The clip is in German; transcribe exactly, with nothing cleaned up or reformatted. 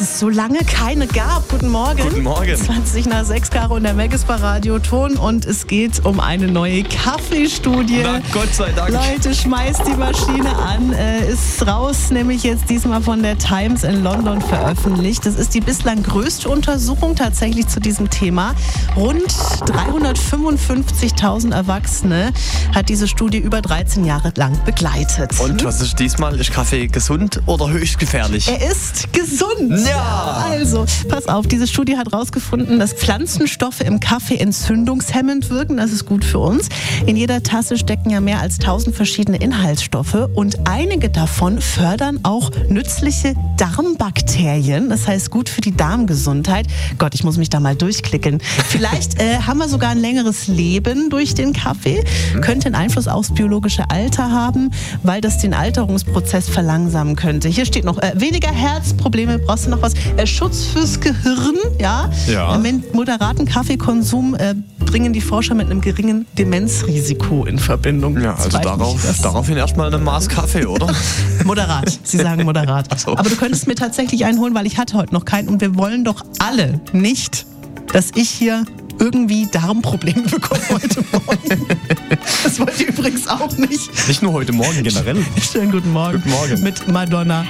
es so lange keine gab. Guten Morgen. Guten Morgen. zwanzig nach sechs, Caro und der Megastar Radio Ton und es geht um eine neue Kaffeestudie. Na, Gott sei Dank. Leute, schmeißt die Maschine an. Äh, ist raus, nämlich jetzt diesmal von der Times in London veröffentlicht. Das ist die bislang größte Untersuchung tatsächlich zu diesem Thema. Rund dreihundertfünfundfünfzigtausend Erwachsene hat diese Studie über dreizehn Jahre lang begleitet. Und was ist diesmal? Ist Kaffee gesund oder höchst gefährlich? Er ist gesund. Ja. Also, pass auf, diese Studie hat herausgefunden, dass Pflanzenstoffe im Kaffee entzündungshemmend wirken. Das ist gut für uns. In jeder Tasse stecken ja mehr als tausend verschiedene Inhaltsstoffe und einige davon fördern auch nützliche Darmbakterien. Das heißt, gut für die Darmgesundheit. Gott, ich muss mich da mal durchklicken. Vielleicht äh, haben wir sogar ein längeres Leben durch den Kaffee. Könnte einen Einfluss aufs biologische Alter haben, weil das den Alterungsprozess verlangsamen könnte. Hier steht noch, äh, weniger Herzprobleme, brauchst du noch was? Äh, Schutz fürs Gehirn, ja? Ja. Äh, mit moderaten Kaffeekonsum äh, bringen die Forscher mit einem geringen Demenzrisiko in Verbindung. Ja, also Zweifach darauf, nicht, daraufhin erstmal ein Maß Kaffee, oder? Moderat, Sie sagen moderat. Ach so. Aber du könntest mir tatsächlich einen holen, weil ich hatte heute noch keinen und wir wollen doch alle nicht, dass ich hier irgendwie Darmprobleme bekomme heute Morgen. Das wollt ihr übrigens auch nicht. Nicht nur heute Morgen, generell. Schönen guten Morgen. Guten Morgen. Mit Madonna.